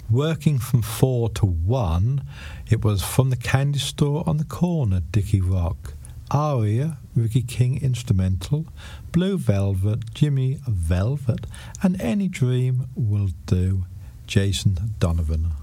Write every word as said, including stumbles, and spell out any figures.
Working from four to one, it was From the Candy Store on the Corner, Dickie Rock. Aria, Ricky King instrumental. Blue Velvet, Jimmy Velvet. And Any Dream Will Do, Jason Donovan.